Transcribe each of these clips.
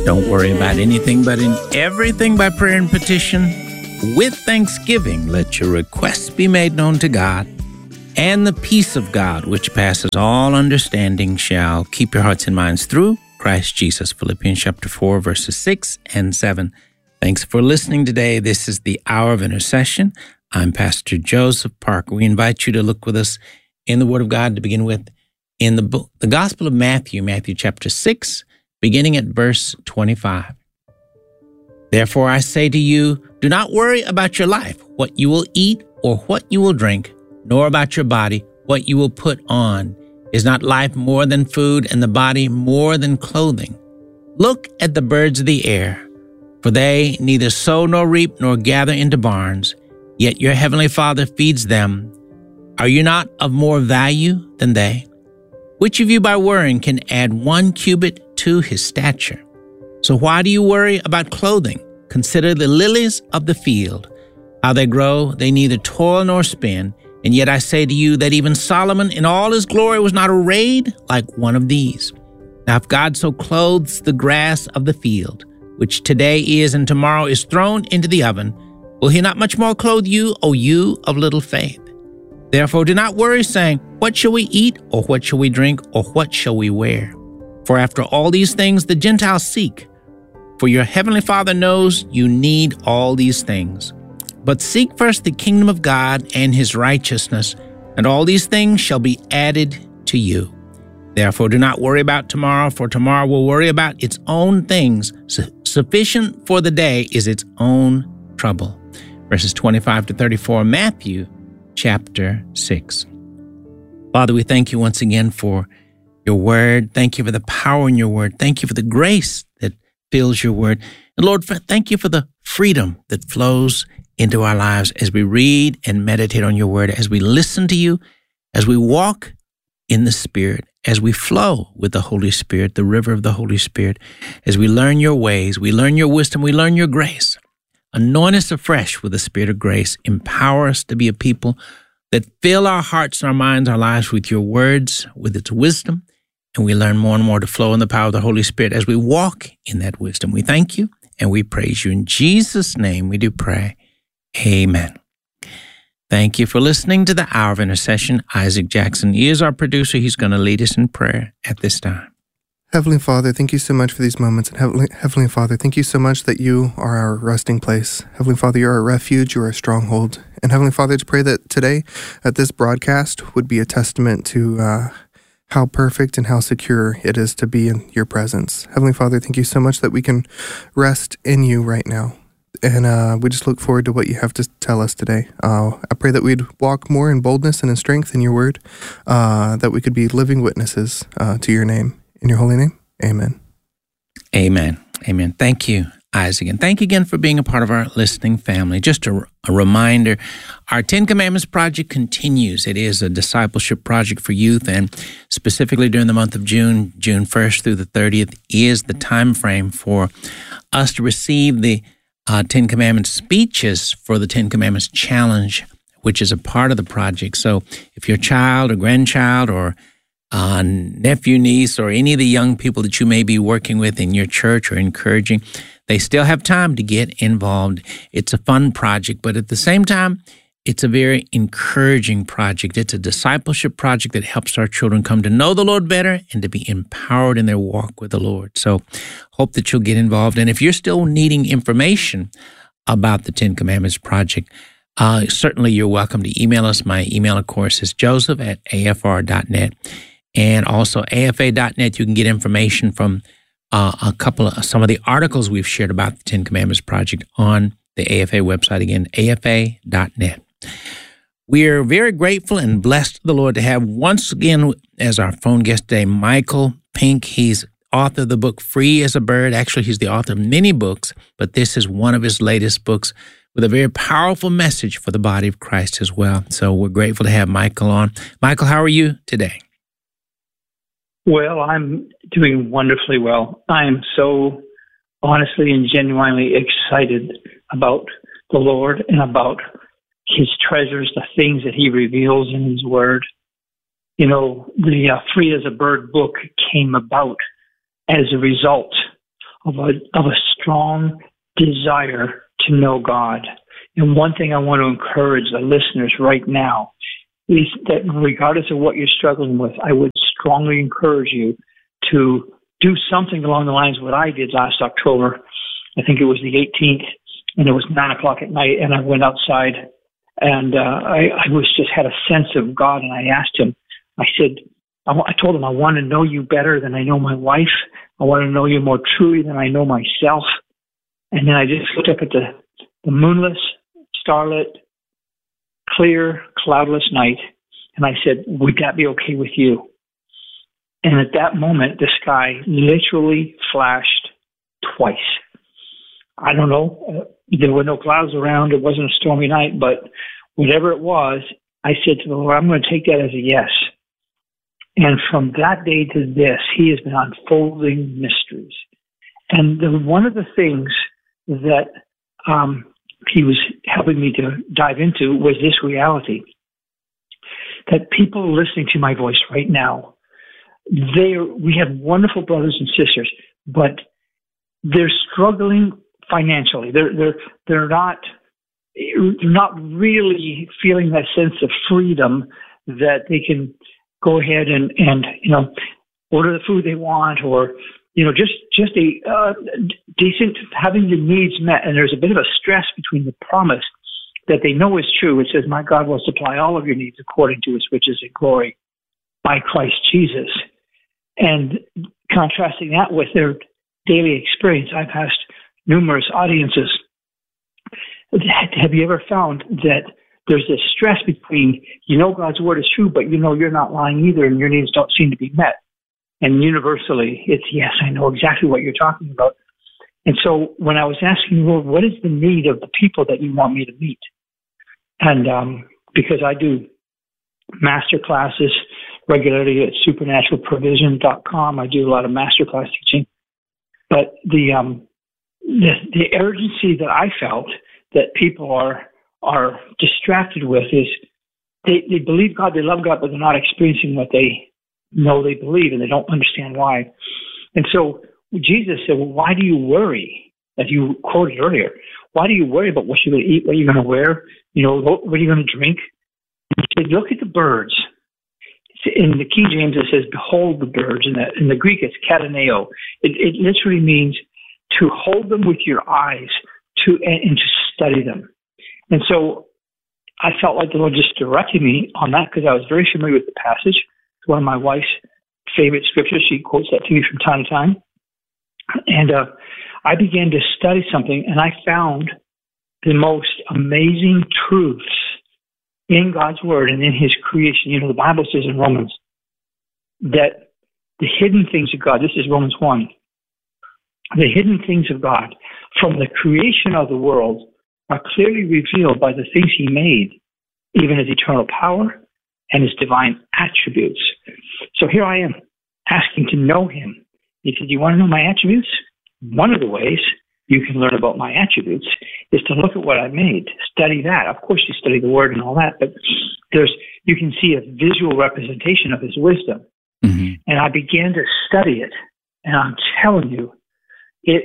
Don't worry about anything, but in everything by prayer and petition, with thanksgiving, let your requests be made known to God. And the peace of God, which passes all understanding, shall keep your hearts and minds through Christ Jesus. Philippians chapter 4, verses 6 and 7. Thanks for listening today. This is the Hour of Intercession. I'm Pastor Joseph Parker. We invite you to look with us in the Word of God to begin with in the book, the Gospel of Matthew, Matthew chapter 6, beginning at verse 25. Therefore I say to you, do not worry about your life, what you will eat or what you will drink, nor about your body, what you will put on. Is not life more than food, and the body more than clothing? Look at the birds of the air, for they neither sow nor reap nor gather into barns, yet your heavenly Father feeds them. Are you not of more value than they? Which of you by worrying can add 1 cubit to his stature? So why do you worry about clothing? Consider the lilies of the field, how they grow, they neither toil nor spin. And yet I say to you that even Solomon in all his glory was not arrayed like one of these. Now if God so clothes the grass of the field, which today is and tomorrow is thrown into the oven, will he not much more clothe you, O you of little faith? Therefore do not worry, saying, what shall we eat, or what shall we drink, or what shall we wear? For after all these things the Gentiles seek. For your heavenly Father knows you need all these things. But seek first the kingdom of God and his righteousness, and all these things shall be added to you. Therefore do not worry about tomorrow, for tomorrow will worry about its own things. Sufficient for the day is its own trouble. Verses 25 to 34, Matthew chapter 6. Father, we thank you once again for your word. Thank you for the power in your word. Thank you for the grace that fills your word. And Lord, thank you for the freedom that flows into our lives as we read and meditate on your word, as we listen to you, as we walk in the Spirit, as we flow with the Holy Spirit, the river of the Holy Spirit, as we learn your ways, we learn your wisdom, we learn your grace. Anoint us afresh with the Spirit of grace. Empower us to be a people that fill our hearts and our minds, our lives with your words, with its wisdom, and we learn more and more to flow in the power of the Holy Spirit as we walk in that wisdom. We thank you and we praise you. In Jesus' name we do pray. Amen. Thank you for listening to the Hour of Intercession. Isaac Jackson is our producer. He's going to lead us in prayer at this time. Heavenly Father, thank you so much for these moments. And Heavenly Father, thank you so much that you are our resting place. Heavenly Father, you're our refuge, you're our stronghold. And Heavenly Father, to pray that today, that this broadcast would be a testament to how perfect and how secure it is to be in your presence. Heavenly Father, thank you so much that we can rest in you right now. And we just look forward to what you have to tell us today. I pray that we'd walk more in boldness and in strength in your word, that we could be living witnesses to your name. In your holy name, amen. Amen. Amen. Thank you, Isaac. And thank you again for being a part of our listening family. Just a reminder, our 10 Commandments project continues. It is a discipleship project for youth, and specifically during the month of June 1st through the 30th is the time frame for us to receive the 10 Commandments speeches for the 10 Commandments Challenge, which is a part of the project. So if your child or grandchild or nephew, niece, or any of the young people that you may be working with in your church or encouraging, they still have time to get involved. It's a fun project, but at the same time, it's a very encouraging project. It's a discipleship project that helps our children come to know the Lord better and to be empowered in their walk with the Lord. So hope that you'll get involved. And if you're still needing information about the 10 Commandments project, certainly you're welcome to email us. My email, of course, is joseph@afr.net. And also afa.net, you can get information from some of the articles we've shared about the 10 Commandments Project on the AFA website. Again, afa.net. We are very grateful and blessed to the Lord to have once again as our phone guest today, Michael Pink. He's author of the book Free as a Bird. Actually, he's the author of many books, but this is one of his latest books with a very powerful message for the body of Christ as well. So we're grateful to have Michael on. Michael, how are you today? Well, I'm doing wonderfully well. I am so honestly and genuinely excited about the Lord and about his treasures, the things that he reveals in his word. You know, the Free as a Bird book came about as a result of a strong desire to know God. And one thing I want to encourage the listeners right now is that regardless of what you're struggling with, I would strongly encourage you to do something along the lines of what I did last October. I think it was the 18th, and it was 9 o'clock at night, and I went outside, and I was just had a sense of God, and I asked him, I said, I told him, I want to know you better than I know my wife. I want to know you more truly than I know myself. And then I just looked up at the moonless, starlit, clear, cloudless night, and I said, would that be okay with you? And at that moment, the sky literally flashed twice. I don't know. There were no clouds around. It wasn't a stormy night, but whatever it was, I said to the Lord, I'm going to take that as a yes. And from that day to this, he has been unfolding mysteries. And one of the things that he was helping me to dive into was this reality, that people listening to my voice right now, we have wonderful brothers and sisters, but they're struggling financially. They're not really feeling that sense of freedom that they can go ahead and order the food they want, or just a decent, having your needs met. And there's a bit of a stress between the promise that they know is true. It says, my God will supply all of your needs according to his riches and glory by Christ Jesus. And contrasting that with their daily experience, I've asked numerous audiences, have you ever found that there's this stress between, God's word is true, but you're not lying either, and your needs don't seem to be met? And universally, it's, yes, I know exactly what you're talking about. And so when I was asking, Lord, what is the need of the people that you want me to meet? And because I do master classes regularly at supernaturalprovision.com, I do a lot of master class teaching. But the urgency that I felt that people are distracted with is they believe God, they love God, but they're not experiencing what they know they believe, and they don't understand why. And so Jesus said, well, why do you worry? As you quoted earlier, why do you worry about what you're going to eat, what you're going to wear, what are you going to drink? He said, look at the birds. In the King James, it says, behold the birds. In the Greek, it's kataneo. It literally means to hold them with your eyes and to study them. And so I felt like the Lord just directed me on that because I was very familiar with the passage. It's one of my wife's favorite scriptures. She quotes that to me from time to time. And I began to study something, and I found the most amazing truths in God's word and in his creation. The Bible says in Romans that the hidden things of God, this is Romans 1, the hidden things of God from the creation of the world are clearly revealed by the things he made, even his eternal power and his divine attributes. So here I am asking to know him. He said, you want to know my attributes? One of the ways you can learn about my attributes is to look at what I made, study that. Of course, you study the word and all that, but you can see a visual representation of his wisdom. Mm-hmm. And I began to study it, and I'm telling you, it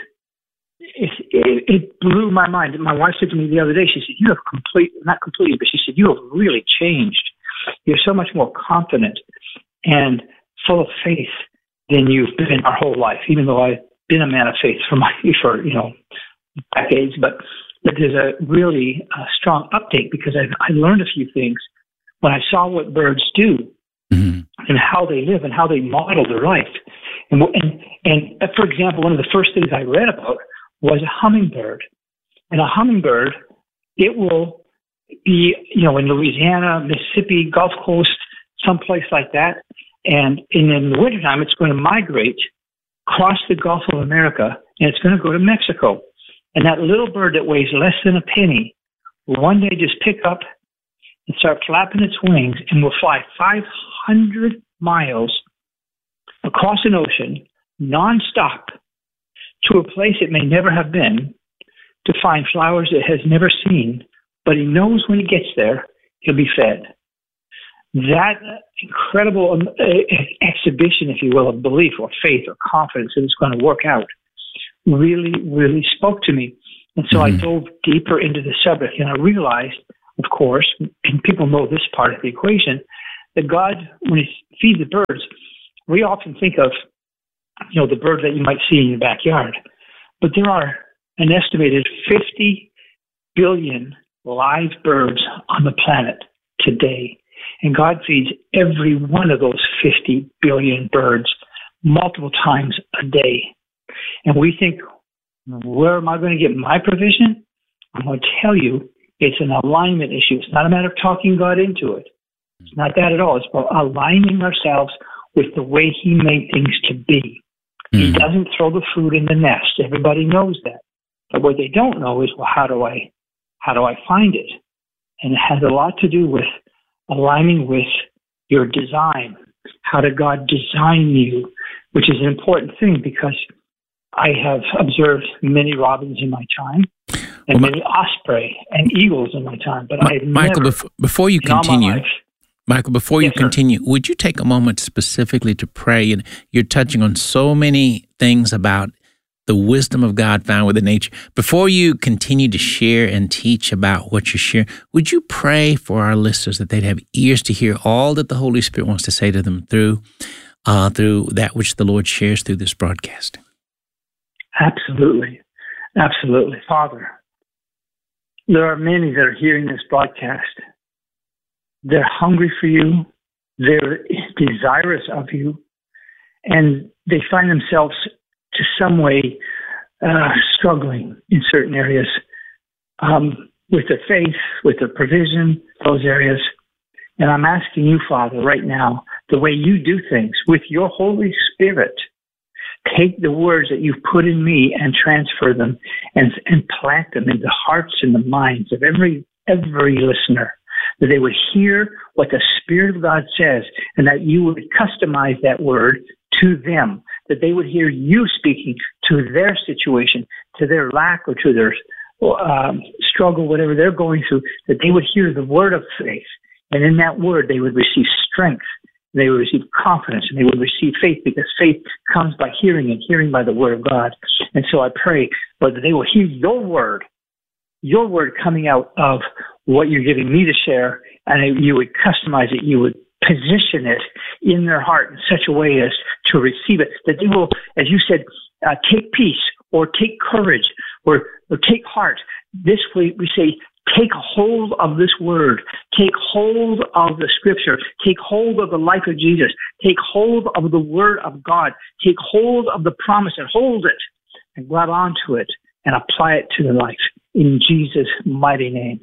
blew my mind. My wife said to me the other day, she said, you have not completely, but she said, you have really changed. You're so much more confident and full of faith than you've been our whole life, even though I've been a man of faith for decades. But there's a really strong update because I learned a few things when I saw what birds do, mm-hmm. and how they live and how they model their life. And for example, one of the first things I read about was a hummingbird. And a hummingbird, it will be, in Louisiana, Mississippi, Gulf Coast, someplace like that. And in the wintertime, it's going to migrate across the Gulf of America, and it's going to go to Mexico. And that little bird that weighs less than a penny will one day just pick up and start flapping its wings and will fly 500 miles across an ocean, nonstop, to a place it may never have been, to find flowers it has never seen, but he knows when he gets there, he'll be fed. That incredible exhibition, if you will, of belief or faith or confidence that it's going to work out really, really spoke to me. And so I dove deeper into the subject, and I realized, of course, and people know this part of the equation, that God, when He feeds the birds, we often think of, the bird that you might see in your backyard. But there are an estimated 50 billion live birds on the planet today. And God feeds every one of those 50 billion birds multiple times a day. And we think, where am I going to get my provision? I'm going to tell you, it's an alignment issue. It's not a matter of talking God into it. It's not that at all. It's about aligning ourselves with the way He made things to be. He doesn't throw the food in the nest. Everybody knows that. But what they don't know is, well, how do I find it? And it has a lot to do with aligning with your design. How did God design you? Which is an important thing, because I have observed many robins in my time, and many osprey and eagles in my time. But I've Michael, never, before you continue, Michael, before you Yes, continue, would you take a moment specifically to pray? And you're touching on so many things about the wisdom of God found within nature. Before you continue to share and teach about what you share, would you pray for our listeners that they'd have ears to hear all that the Holy Spirit wants to say to them through that which the Lord shares through this broadcast? Absolutely. Absolutely. Father, there are many that are hearing this broadcast. They're hungry for you. They're desirous of you. And they find themselves to some way struggling in certain areas with their faith, with their provision, those areas. And I'm asking you, Father, right now, the way you do things with your Holy Spirit, take the words that you've put in me and transfer them and plant them in the hearts and the minds of every listener, that they would hear what the Spirit of God says, and that you would customize that word to them, that they would hear you speaking to their situation, to their lack or to their struggle, whatever they're going through, that they would hear the word of faith. And in that word, they would receive strength, they would receive confidence, and they would receive faith, because faith comes by hearing, and hearing by the word of God. And so I pray, Lord, that they will hear your word coming out of what you're giving me to share, and you would customize it, you would position it in their heart in such a way as to receive it, that they will, as you said, take peace, or take courage, or take heart. This way we say, take hold of this word, take hold of the scripture, take hold of the life of Jesus, take hold of the word of God, take hold of the promise and hold it and grab onto it and apply it to their life. In Jesus' mighty name.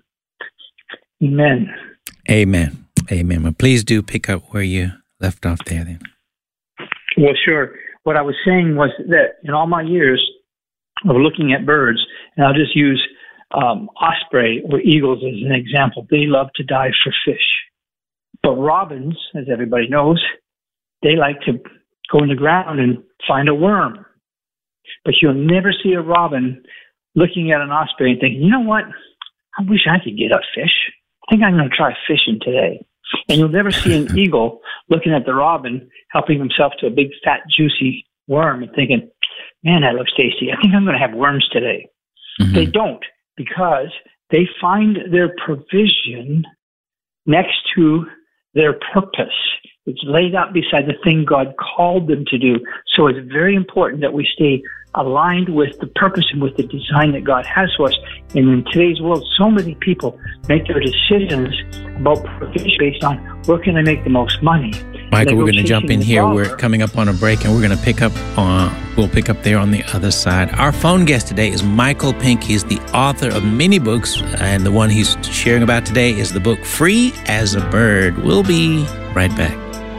Amen. Amen. Amen. Well, please do pick up where you left off there then. Well, sure. What I was saying was that in all my years of looking at birds, and I'll just use osprey or eagles as an example, they love to dive for fish. But robins, as everybody knows, they like to go in the ground and find a worm. But you'll never see a robin looking at an osprey and thinking, you know what, I wish I could get a fish. I think I'm going to try fishing today. And you'll never see an eagle looking at the robin, helping himself to a big, fat, juicy worm and thinking, man, that looks tasty. I think I'm going to have worms today. Mm-hmm. They don't, because they find their provision next to their purpose. It's laid out beside the thing God called them to do. So it's very important that we stay aligned with the purpose and with the design that God has for us. And in today's world, so many people make their decisions about provision based on where can I make the most money. Michael, we're going to jump in here. We're coming up on a break, and we're going to pick up we'll pick up there on the other side. Our phone guest today is Michael Pink. He's the author of many books, and the one he's sharing about today is the book Free as a Bird. We'll be right back.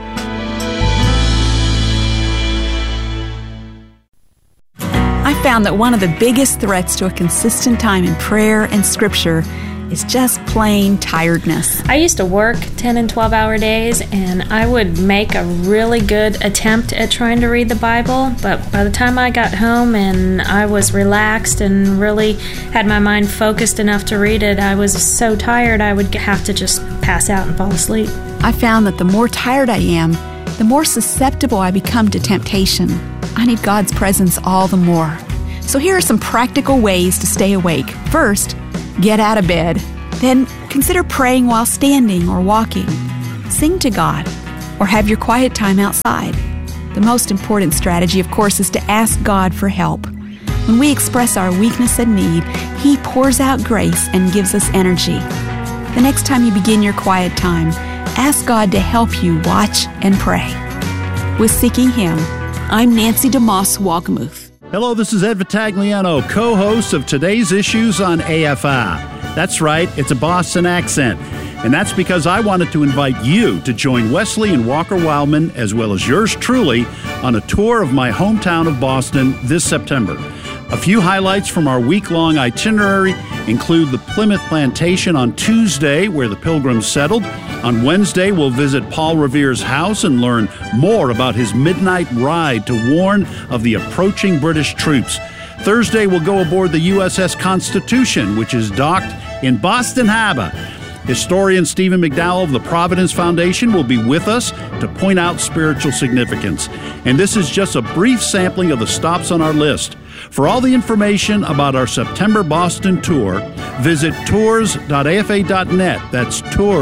I found that one of the biggest threats to a consistent time in prayer and scripture is just plain tiredness. I used to work 10 and 12-hour days, and I would make a really good attempt at trying to read the Bible, but by the time I got home and I was relaxed and really had my mind focused enough to read it, I was so tired I would have to just pass out and fall asleep. I found that the more tired I am, the more susceptible I become to temptation. I need God's presence all the more. So here are some practical ways to stay awake. First, get out of bed. Then consider praying while standing or walking. Sing to God or have your quiet time outside. The most important strategy, of course, is to ask God for help. When we express our weakness and need, He pours out grace and gives us energy. The next time you begin your quiet time, ask God to help you watch and pray. With Seeking Him, I'm Nancy DeMoss Walkamuth. Hello, this is Ed Vitagliano, co-host of today's Issues on AFI. That's right, it's a Boston accent. And that's because I wanted to invite you to join Wesley and Walker Wildman, as well as yours truly, on a tour of my hometown of Boston this September. A few highlights from our week-long itinerary include the Plymouth Plantation on Tuesday, where the Pilgrims settled. On Wednesday, we'll visit Paul Revere's house and learn more about his midnight ride to warn of the approaching British troops. Thursday, we'll go aboard the USS Constitution, which is docked in Boston Harbor. Historian Stephen McDowell of the Providence Foundation will be with us to point out spiritual significance. And this is just a brief sampling of the stops on our list. For all the information about our September Boston tour, visit tours.afa.net. That's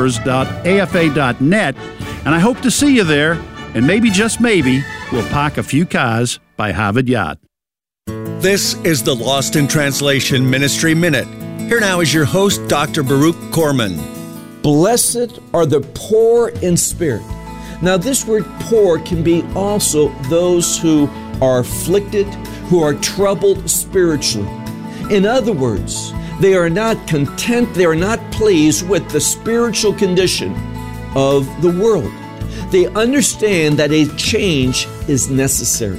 tours.afa.net. And I hope to see you there. And maybe, just maybe, we'll park a few cars by Harvard Yard. This is the Lost in Translation Ministry Minute. Here now is your host, Dr. Baruch Korman. Blessed are the poor in spirit. Now, this word poor can be also those who are afflicted, who are troubled spiritually. In other words, they are not content, they are not pleased with the spiritual condition of the world. They understand that a change is necessary.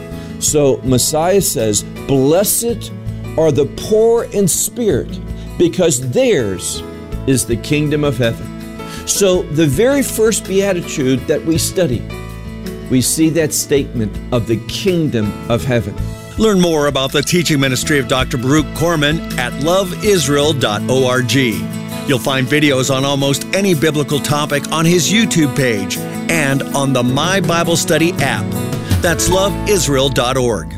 So Messiah says, blessed are the poor in spirit, because theirs is the kingdom of heaven. So the very first beatitude that we study, we see that statement of the kingdom of heaven. Learn more about the teaching ministry of Dr. Baruch Korman at loveisrael.org. You'll find videos on almost any biblical topic on his YouTube page and on the My Bible Study app. That's loveisrael.org.